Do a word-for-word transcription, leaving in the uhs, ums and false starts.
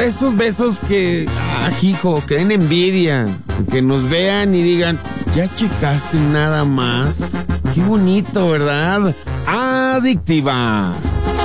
esos besos que, ah, hijo, que den envidia, que nos vean y digan, ¿ya checaste nada más? Qué bonito, ¿verdad? Adictiva.